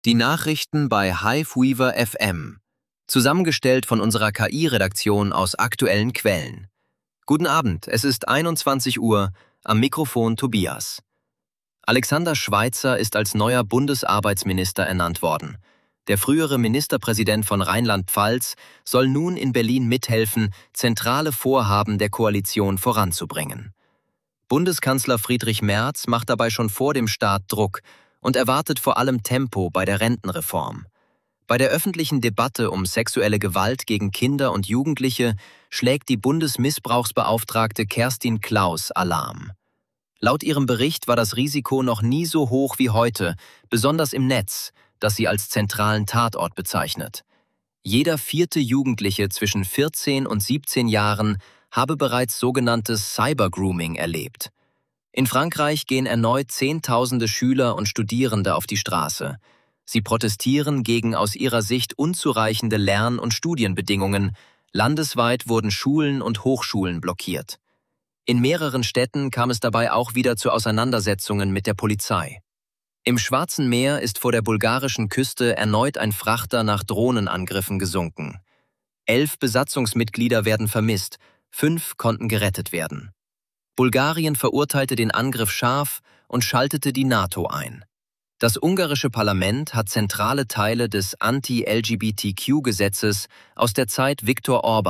Die Nachrichten bei Hiveweaver FM. Zusammengestellt von unserer KI-Redaktion aus aktuellen Quellen. Guten Abend, es ist 21 Uhr, am Mikrofon Tobias. Alexander Schweitzer ist als neuer Bundesarbeitsminister ernannt worden. Der frühere Ministerpräsident von Rheinland-Pfalz soll nun in Berlin mithelfen, zentrale Vorhaben der Koalition voranzubringen. Bundeskanzler Friedrich Merz macht dabei schon vor dem Start Druck und erwartet vor allem Tempo bei der Rentenreform. Bei der öffentlichen Debatte um sexuelle Gewalt gegen Kinder und Jugendliche schlägt die Bundesmissbrauchsbeauftragte Kerstin Klaus Alarm. Laut ihrem Bericht war das Risiko noch nie so hoch wie heute, besonders im Netz, das sie als zentralen Tatort bezeichnet. Jeder vierte Jugendliche zwischen 14 und 17 Jahren habe bereits sogenanntes Cybergrooming erlebt. In Frankreich gehen erneut Zehntausende Schüler und Studierende auf die Straße. Sie protestieren gegen aus ihrer Sicht unzureichende Lern- und Studienbedingungen. Landesweit wurden Schulen und Hochschulen blockiert. In mehreren Städten kam es dabei auch wieder zu Auseinandersetzungen mit der Polizei. Im Schwarzen Meer ist vor der bulgarischen Küste erneut ein Frachter nach Drohnenangriffen gesunken. 11 Besatzungsmitglieder werden vermisst, 5 konnten gerettet werden. Bulgarien verurteilte den Angriff scharf und schaltete die NATO ein. Das ungarische Parlament hat zentrale Teile des Anti-LGBTQ-Gesetzes aus der Zeit Viktor Orbáns